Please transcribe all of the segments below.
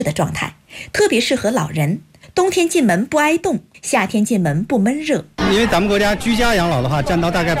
的状态，特别适合老人。冬天进门不挨冻，夏天进门不闷热。 因为咱们国家居家养老的话，占到大概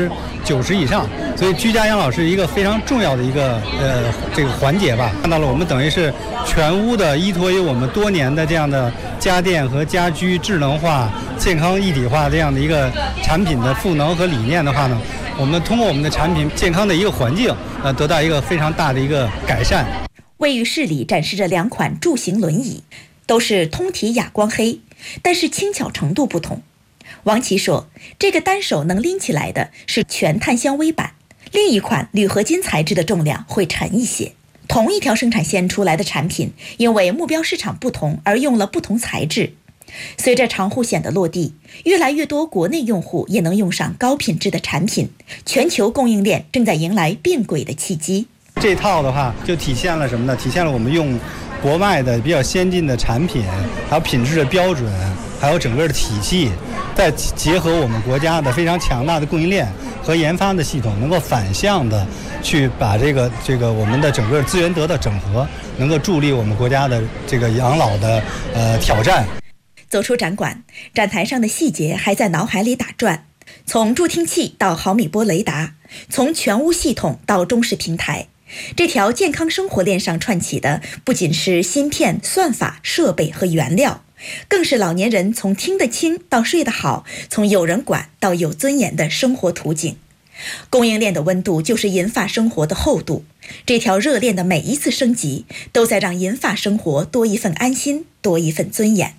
90%以上，所以居家养老是一个非常重要的一个这个环节吧。看到了，我们等于是全屋的依托于我们多年的这样的家电和家居智能化、健康一体化这样的一个产品的赋能和理念的话呢，我们通过我们的产品健康的一个环境，得到一个非常大的一个改善。 卫浴室里展示着2款助行轮椅，都是通体哑光黑，但是轻巧程度不同。王琦说，这个单手能拎起来的是全碳纤维板，另一款铝合金材质的重量会沉一些。同一条生产线出来的产品，因为目标市场不同而用了不同材质。随着长护险的落地，越来越多国内用户也能用上高品质的产品，全球供应链正在迎来变轨的契机。 这套的话就体现了什么呢？体现了我们用国外的比较先进的产品，还有品质的标准，还有整个的体系，再结合我们国家的非常强大的供应链和研发的系统，能够反向的去把这个我们的整个资源得到整合，能够助力我们国家的这个养老的挑战。 走出展馆，展台上的细节还在脑海里打转，从助听器到毫米波雷达，从全屋系统到中式平台，这条健康生活链上串起的不仅是芯片、算法、设备和原料，更是老年人从听得清到睡得好，从有人管到有尊严的生活途径。供应链的温度就是银发生活的厚度，这条热链的每一次升级，都在让银发生活多一份安心，多一份尊严。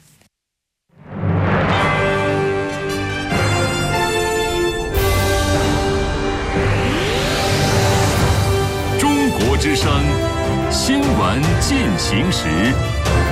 中国之声，新闻进行时。